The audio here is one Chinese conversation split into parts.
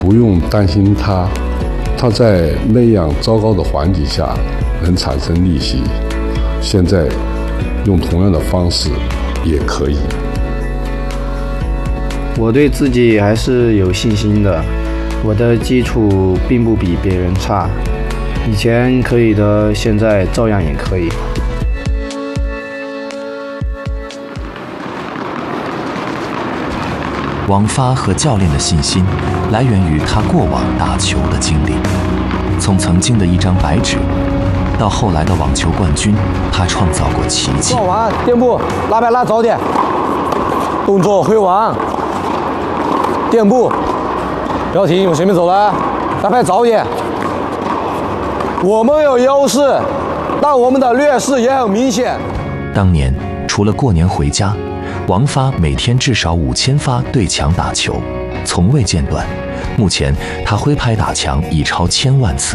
不用担心他在那样糟糕的环境下能产生逆袭，现在用同样的方式也可以。 我对自己还是有信心的，我的基础并不比别人差，以前可以的，现在照样也可以。 王发和教练的信心来源于他过往打球的经历，从曾经的一张白纸到后来的网球冠军，他创造过奇迹。 做完垫步，拉拍拉早点，动作挥腕，垫步，不要停，往前面走了，拉拍早点。我们有优势，但我们的劣势也很明显。 当年除了过年回家，王发每天至少5000发对墙打球，从未间断。目前他挥拍打墙已超1000万次。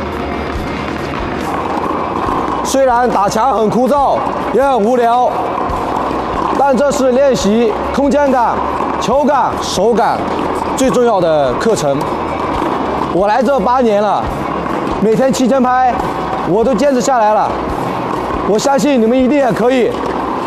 虽然打墙很枯燥，也很无聊，但这是练习空间感、球感、手感最重要的课程。我来这8年了，每天7000拍，我都坚持下来了。我相信你们一定也可以。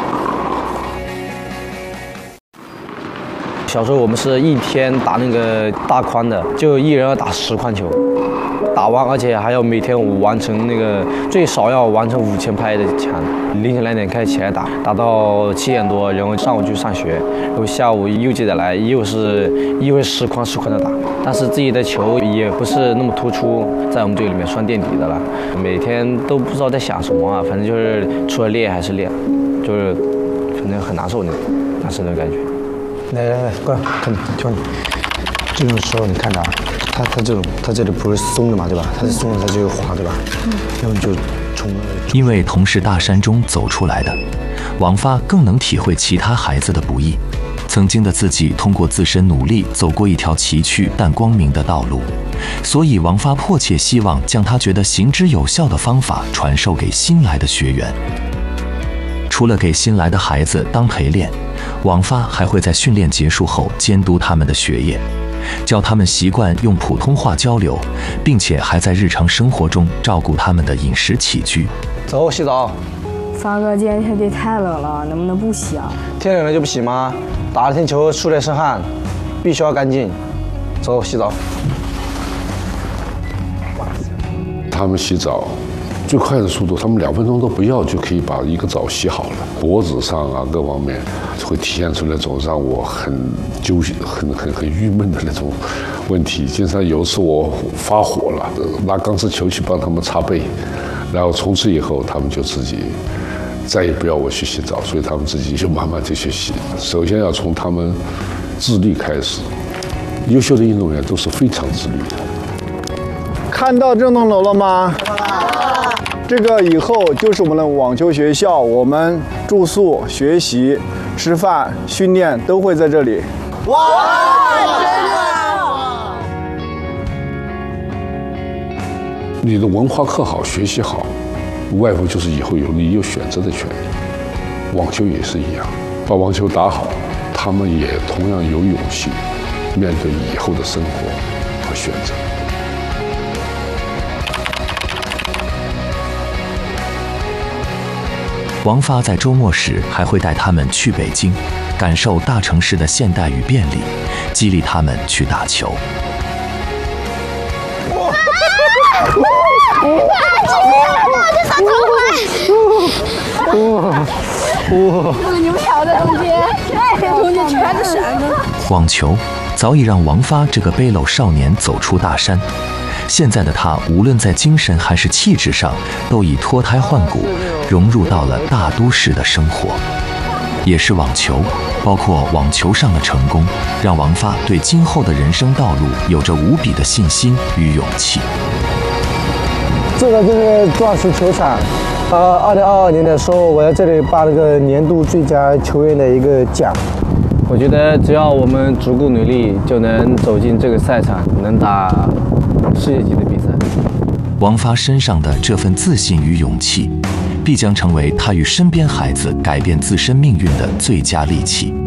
小时候我们是一天打那个大框的，就一人要打10框球，打完而且还要每天完成那个最少要完成5000拍的墙。凌晨2点开始起来打，打到7点多，然后上午去上学，然后下午又接着来，又会10框的打。但是自己的球也不是那么突出，在我们队里面算垫底的了。每天都不知道在想什么啊，反正就是除了练还是练，就是反正很难受那种，当时的感觉。来，过来看，瞧你，这种时候你看着啊，他这里不是松的嘛，对吧？他是松的，他就滑，对吧？然后就冲。 因为同是大山中走出来的，王发更能体会其他孩子的不易。曾经的自己通过自身努力走过一条崎岖但光明的道路，所以王发迫切希望将他觉得行之有效的方法传授给新来的学员。除了给新来的孩子当陪练，王发还会在训练结束后监督他们的学业，教他们习惯用普通话交流，并且还在日常生活中照顾他们的饮食起居。 走，洗澡。 发哥，今天天气太冷了，能不能不洗啊？ 天冷了就不洗吗？打了天球出来身汗，必须要干净。走，洗澡。 他们洗澡最快的速度，他们2分钟都不要就可以把一个澡洗好了。脖子上啊各方面会体现出那种让我很郁闷的那种问题。经常有一次我发火了，拿钢丝球去帮他们擦背，然后从此以后他们就自己再也不要我去洗澡，所以他们自己就慢慢地去洗。首先要从他们自律开始，优秀的运动员都是非常自律的。 看到这栋楼了吗？这个以后就是我们的网球学校，我们住宿、学习、吃饭、训练都会在这里。 哇，真的！ 你的文化课好，学习好，无外乎就是以后你有选择的权利。网球也是一样，把网球打好，他们也同样有勇气面对以后的生活和选择。 王发在周末时还会带他们去北京，感受大城市的现代与便利，激励他们去打球。 你们晓得同学，同学全是闪的。 网球早已让王发这个背篓少年走出大山，现在的他无论在精神还是气质上，都已脱胎换骨，融入到了大都市的生活。也是网球，包括网球上的成功，让王发对今后的人生道路有着无比的信心与勇气。 这个就是壮士球场，2022年的时候，我在这里颁了个年度最佳球员的一个奖。我觉得只要我们足够努力，就能走进这个赛场，能打世界级的比赛。 王发身上的这份自信与勇气，必将成为他与身边孩子改变自身命运的最佳利器。